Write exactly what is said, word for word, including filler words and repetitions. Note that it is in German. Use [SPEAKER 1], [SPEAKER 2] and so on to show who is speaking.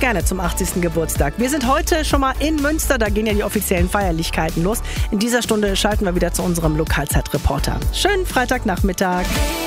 [SPEAKER 1] gerne zum achtzigsten Geburtstag. Wir sind heute schon mal in Münster, da gehen ja die offiziellen Feierlichkeiten los. In dieser Stunde schalten wir wieder zu unserem Lokalzeitreporter. Schönen Freitagnachmittag.